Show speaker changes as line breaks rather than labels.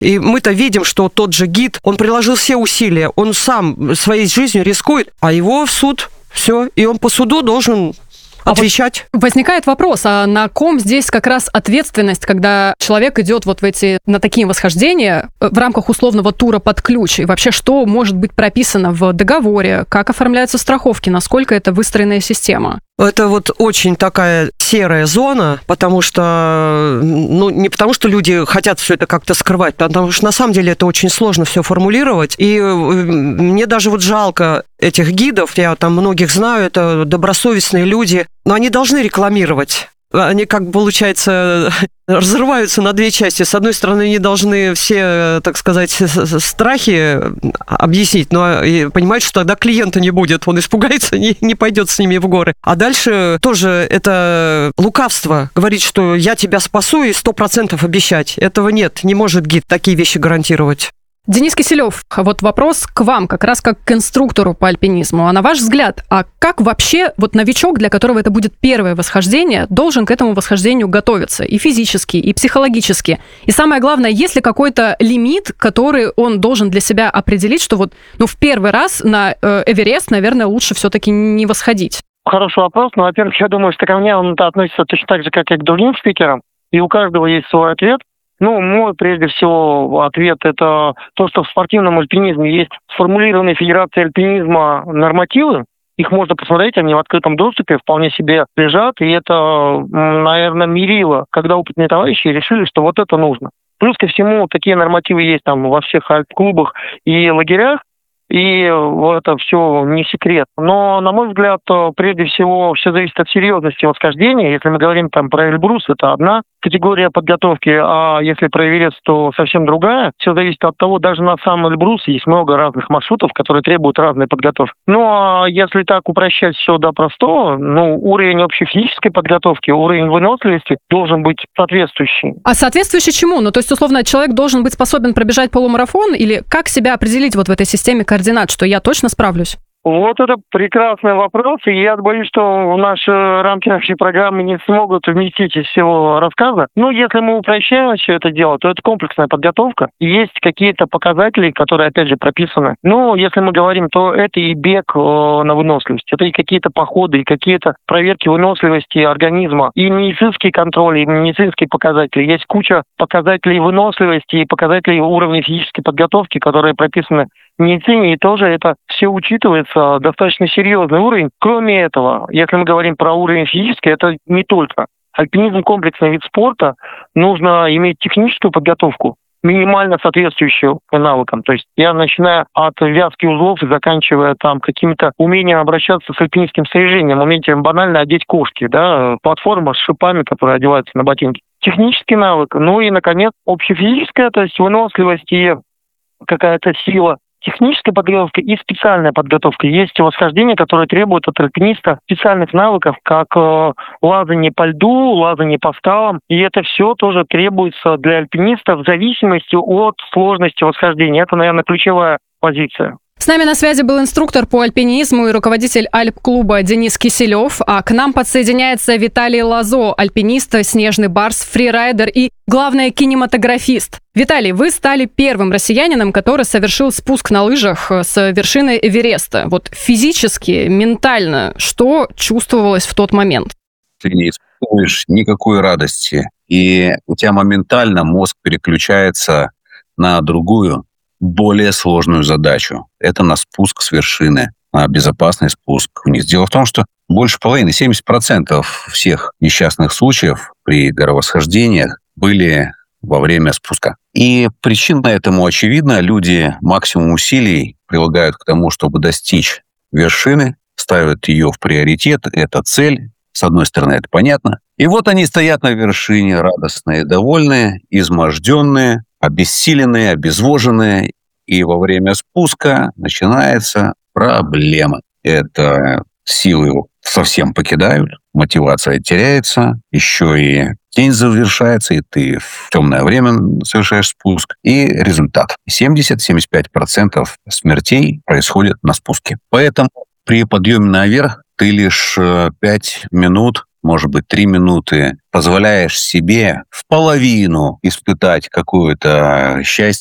И мы-то видим, что тот же гид, он приложил все усилия, он сам своей жизнью рискует, а его в суд, все, и он по суду должен отвечать.
Вот возникает вопрос, а на ком здесь как раз ответственность, когда человек идет вот на такие восхождения в рамках условного тура под ключ? И вообще, что может быть прописано в договоре? Как оформляются страховки? Насколько это выстроенная система?
Это вот очень такая серая зона, потому что, не потому что люди хотят все это как-то скрывать, потому что на самом деле это очень сложно все формулировать. И мне даже вот жалко этих гидов, я там многих знаю, это добросовестные люди, но они должны рекламировать. Они, получается, разрываются на две части. С одной стороны, они должны все, так сказать, страхи объяснить, но и понимать, что тогда клиента не будет, он испугается, не пойдет с ними в горы. А дальше тоже это лукавство. Говорить, что я тебя спасу и 100% обещать. Этого нет, не может гид такие вещи гарантировать.
Денис Киселев, вот вопрос к вам, как раз как к инструктору по альпинизму. А на ваш взгляд, а как вообще новичок, для которого это будет первое восхождение, должен к этому восхождению готовиться и физически, и психологически? И самое главное, есть ли какой-то лимит, который он должен для себя определить, что в первый раз на Эверест, наверное, лучше все-таки не восходить?
Хороший вопрос. Во-первых, я думаю, что ко мне он относится точно так же, как и к другим спикерам, и у каждого есть свой ответ. Мой, прежде всего, ответ – это то, что в спортивном альпинизме есть сформулированные Федерацией альпинизма нормативы. Их можно посмотреть, они в открытом доступе вполне себе лежат. И это, наверное, мерило, когда опытные товарищи решили, что вот это нужно. Плюс ко всему, такие нормативы есть там во всех альп-клубах и лагерях. И это все не секрет. Но, на мой взгляд, прежде всего, все зависит от серьезности восхождения. Если мы говорим про Эльбрус, это одна категория подготовки, а если про Эверест, то совсем другая. Все зависит от того, даже на сам Эльбрус есть много разных маршрутов, которые требуют разной подготовки. А если так упрощать все до простого, уровень общей физической подготовки, уровень выносливости должен быть соответствующий.
А соответствующий чему? То есть, условно, человек должен быть способен пробежать полумарафон, или как себя определить в этой системе координат, что я точно справлюсь?
Вот это прекрасный вопрос, и я боюсь, что в наши рамки нашей программы не смогут вместить из всего рассказа. Если мы упрощаем все это дело, то это комплексная подготовка, и есть какие-то показатели, которые, опять же, прописаны. Если мы говорим, то это и бег на выносливость, это и какие-то походы, и какие-то проверки выносливости организма, и медицинские контроли, и медицинские показатели. Есть куча показателей выносливости и показателей уровня физической подготовки, которые прописаны в медицине, и тоже это все учитывается, достаточно серьезный уровень. Кроме этого, если мы говорим про уровень физический, это не только. Альпинизм – комплексный вид спорта, нужно иметь техническую подготовку, минимально соответствующую навыкам. То есть я начинаю от вязки узлов и заканчивая какими-то умением обращаться с альпинистским снаряжением, умением банально одеть кошки, платформа с шипами, которые одеваются на ботинки. Технический навык, и, наконец, общефизическая, то есть выносливость и какая-то сила. Техническая подготовка и специальная подготовка. Есть восхождения, которые требуют от альпиниста специальных навыков, как лазание по льду, лазание по скалам. И это все тоже требуется для альпиниста в зависимости от сложности восхождения. Это, наверное, ключевая позиция.
С нами на связи был инструктор по альпинизму и руководитель Альп-клуба Денис Киселев, а к нам подсоединяется Виталий Лозо, альпинист, снежный барс, фрирайдер и, главное, кинематографист. Виталий, вы стали первым россиянином, который совершил спуск на лыжах с вершины Эвереста. Физически, ментально, что чувствовалось в тот момент?
Ты не испытываешь никакой радости, и у тебя моментально мозг переключается на другую, более сложную задачу. Это на спуск с вершины, на безопасный спуск вниз. Дело в том, что больше половины, 70% всех несчастных случаев при горовосхождениях были во время спуска. И причина этому очевидна. Люди максимум усилий прилагают к тому, чтобы достичь вершины, ставят ее в приоритет. Это цель. С одной стороны, это понятно. И вот они стоят на вершине, радостные, довольные, изможденные, обессиленные, обезвоженные, и во время спуска начинается проблема. Это силы совсем покидают, мотивация теряется, еще и день завершается, и ты в темное время совершаешь спуск. И результат. 70-75% смертей происходит на спуске. Поэтому при подъеме наверх ты лишь 5 минут может быть, 3 минуты, позволяешь себе в половину испытать какое-то счастье,